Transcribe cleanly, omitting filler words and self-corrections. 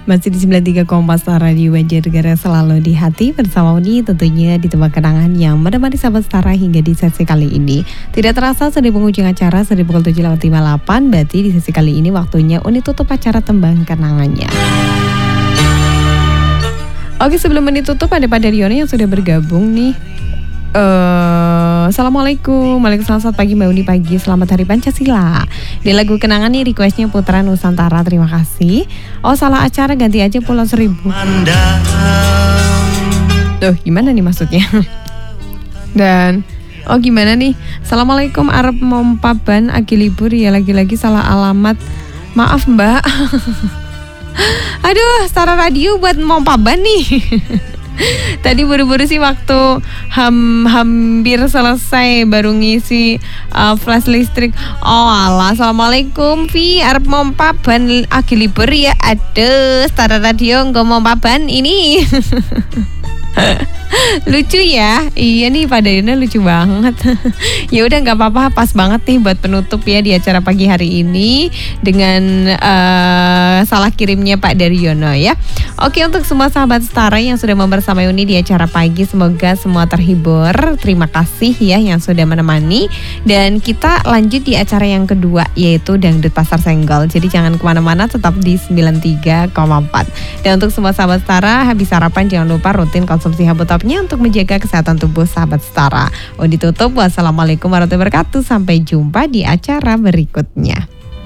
Masih di 93,4 Setara Radio Banjarnegara selalu di hati bersama Uni, tentunya di tempat kenangan yang menemani sahabat Setara hingga di sesi kali ini. Tidak terasa sudah penghujung acara, sudah pukul 7.58, berarti di sesi kali ini waktunya Uni tutup acara Tembang Kenangannya. Oke, sebelum Uni tutup ada Pak Daryono yang sudah bergabung nih. Assalamualaikum, waalaikumsalam, selamat pagi Mbak Uni, pagi, selamat hari Pancasila. Di lagu kenangan nih requestnya Putra Nusantara, terima kasih. Oh salah acara, ganti aja Pulau Seribu. Tuh gimana nih maksudnya? Dan oh gimana nih? Assalamualaikum, arep mompaban agi libur ya, lagi-lagi salah alamat. Maaf Mbak. Aduh, Setara Radio buat mompaban nih. Tadi buru-buru sih waktu hampir selesai baru ngisi flash listrik. Oh alah, assalamualaikum Vi, arep mompaban agi libur ya. Aduh, Setara Radio nggak mompaban ini. Lucu ya, iya nih Pak Daryono lucu banget. Ya udah nggak apa-apa, pas banget nih buat penutup ya di acara pagi hari ini dengan salah kirimnya Pak Daryono ya. Oke, untuk semua sahabat Setara yang sudah membersamai Uni di acara pagi, semoga semua terhibur. Terima kasih ya yang sudah menemani. Dan kita lanjut di acara yang kedua, yaitu Dangdut Pasar Senggol. Jadi jangan kemana-mana, tetap di 93,4. Dan untuk semua sahabat Setara, habis sarapan jangan lupa rutin konsumsi habotopnya untuk menjaga kesehatan tubuh sahabat Setara. Uni tutup, wassalamualaikum warahmatullahi wabarakatuh. Sampai jumpa di acara berikutnya.